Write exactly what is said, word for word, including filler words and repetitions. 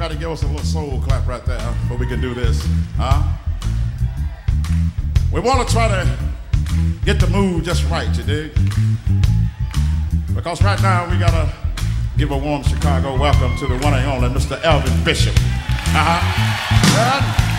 Everybody give us a little soul clap right there before we can do this, huh? We want to try to get the mood just right, you dig? Because right now we gotta give a warm Chicago welcome to the one and only Mister Elvin Bishop. Uh-huh.